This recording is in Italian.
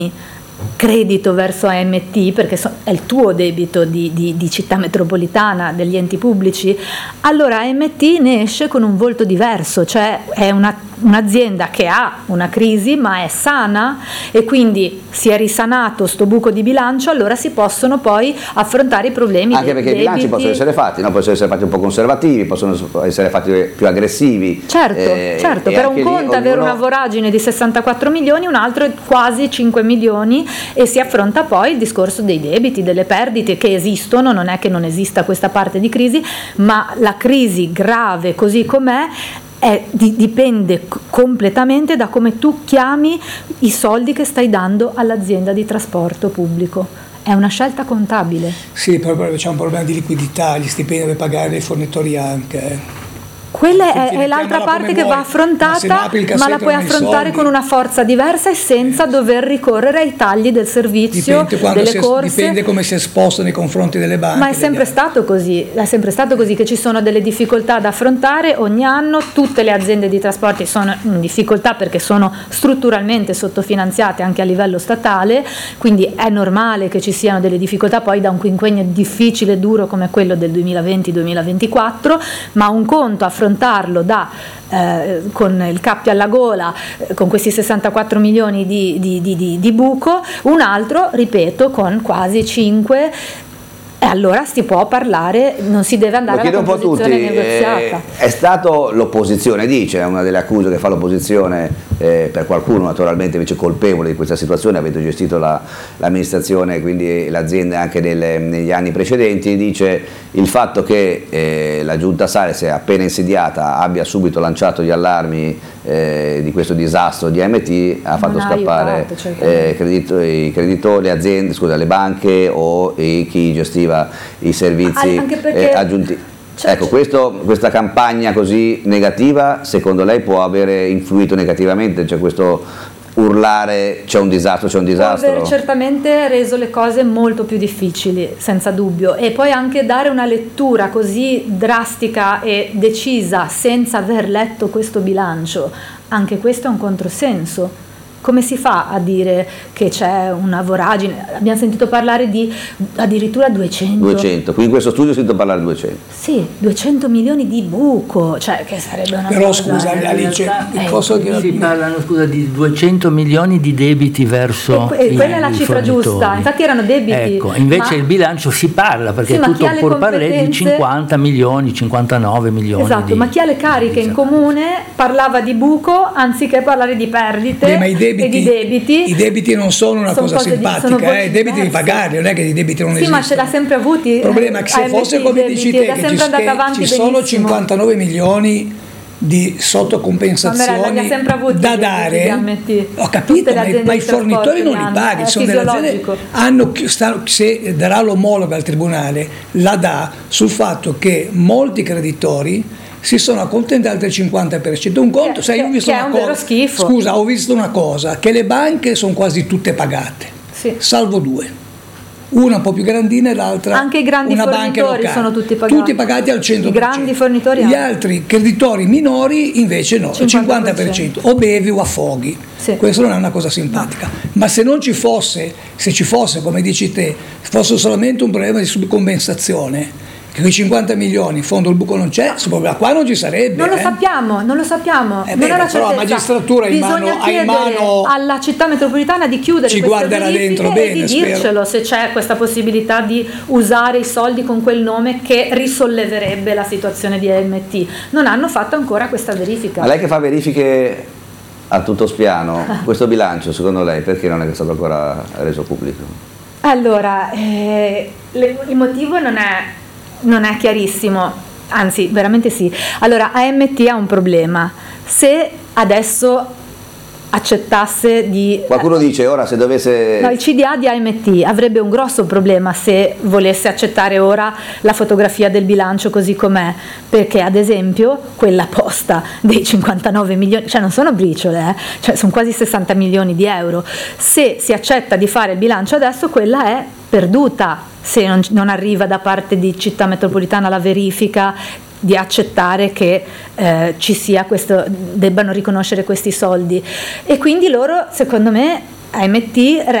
credito verso AMT, perché è il tuo debito di città metropolitana, degli enti pubblici, allora AMT ne esce con un volto diverso, cioè è un'azienda che ha una crisi ma è sana, e quindi si è risanato sto buco di bilancio, allora si possono poi affrontare i problemi. Anche perché i bilanci possono essere fatti, no? Possono essere fatti un po' conservativi, possono essere fatti più aggressivi. Certo, però un conto è avere una voragine di 64 milioni, un altro è quasi 5 milioni, e si affronta poi il discorso dei debiti, delle perdite che esistono, non è che non esista questa parte di crisi, ma la crisi grave così com'è dipende completamente da come tu chiami i soldi che stai dando all'azienda di trasporto pubblico. È una scelta contabile. Sì, proprio c'è un problema di liquidità, gli stipendi deve pagare i fornitori anche. Quella è l'altra parte che va affrontata, ma la puoi affrontare con una forza diversa e senza dover ricorrere ai tagli del servizio, delle corse. Dipende come si è esposto nei confronti delle banche. Ma è sempre stato così, che ci sono delle difficoltà da affrontare ogni anno. Tutte le aziende di trasporti sono in difficoltà perché sono strutturalmente sottofinanziate anche a livello statale, quindi è normale che ci siano delle difficoltà poi da un quinquennio difficile e duro come quello del 2020-2024, ma un conto affrontarlo con il cappio alla gola, con questi 64 milioni di buco, un altro, ripeto, con quasi 5, e allora si può parlare, non si deve andare alla composizione negoziata. È stato l'opposizione, dice, è una delle accuse che fa l'opposizione, per qualcuno naturalmente invece colpevole di questa situazione, avete gestito l'amministrazione, quindi l'azienda anche negli anni precedenti, dice il fatto che la giunta Salis, appena insediata, abbia subito lanciato gli allarmi di questo disastro di AMT, ha fatto scappare i creditori, le aziende, le banche o chi gestiva i servizi aggiuntivi. Ecco, questa campagna così negativa secondo lei può avere influito negativamente? Cioè questo urlare c'è un disastro, può aver certamente reso le cose molto più difficili, senza dubbio, e poi anche dare una lettura così drastica e decisa senza aver letto questo bilancio, anche questo è un controsenso. Come si fa a dire che c'è una voragine? Abbiamo sentito parlare di addirittura 200. Qui in questo studio ho sentito parlare di 200. Sì, 200 milioni di buco, cioè che sarebbe una Però cosa. Scusa, Alice, si parlano di 200 milioni di debiti verso quella è la cifra giusta, infatti erano debiti. Ecco, invece il bilancio si parla, perché è tutto pur parlare di 50 milioni, 59 milioni. Esatto, ma chi ha le cariche in comune parlava di buco anziché parlare di perdite. E di debiti. I debiti non sono una cosa simpatica, i debiti devi pagarli, non è che i debiti non esistono. Sì, ma ce l'ha sempre avuti. Il problema è che se fosse come dici te, che ci sono 59 milioni di sottocompensazioni da dare, ho capito, ma i fornitori non li paghi, sono delle aziende se darà l'omologo al tribunale, la dà sul fatto che molti creditori si sono accontentati del 50%. Un conto, sai, ho visto una cosa, che le banche sono quasi tutte pagate, salvo due. Una un po' più grandina e l'altra anche i grandi una fornitori sono tutti pagati al 100%. I grandi fornitori gli altri creditori minori invece no, 50%. O bevi o affoghi. Questo non è una cosa simpatica. Ma se ci fosse come dici te, fosse solamente un problema di subcompensazione, che quei 50 milioni in fondo il buco non c'è, questo problema qua non ci sarebbe. Non lo sappiamo. Non è però la magistratura bisogna chiedere alla città metropolitana di chiudere ci queste guarderà dentro bene, e di dircelo se c'è questa possibilità di usare i soldi con quel nome che risolleverebbe la situazione di AMT. Non hanno fatto ancora questa verifica. Ma lei che fa verifiche a tutto spiano, questo bilancio secondo lei perché non è stato ancora reso pubblico? Allora, il motivo non è chiarissimo, anzi veramente sì. Allora, AMT ha un problema. Se adesso accettasse di... Qualcuno dice ora se dovesse... No, il CDA di AMT avrebbe un grosso problema se volesse accettare ora la fotografia del bilancio così com'è, perché ad esempio quella posta dei 59 milioni, cioè non sono briciole, cioè sono quasi 60 milioni di euro. Se si accetta di fare il bilancio adesso, quella è perduta se non arriva da parte di città metropolitana la verifica di accettare che ci sia questo, debbano riconoscere questi soldi, e quindi loro secondo me AMT